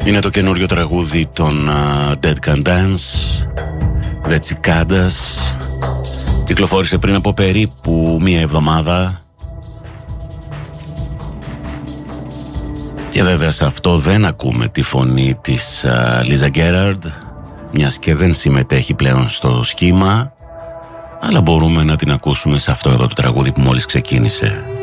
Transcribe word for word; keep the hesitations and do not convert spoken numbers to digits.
Είναι το καινούριο τραγούδι των uh, Dead Can Dance, The Cicadas. Κυκλοφόρησε πριν από περίπου μία εβδομάδα. Και βέβαια σε αυτό δεν ακούμε τη φωνή της uh, Λίζα Γκέραρντ, μιας και δεν συμμετέχει πλέον στο σχήμα, αλλά μπορούμε να την ακούσουμε σε αυτό εδώ το τραγούδι που μόλις ξεκίνησε.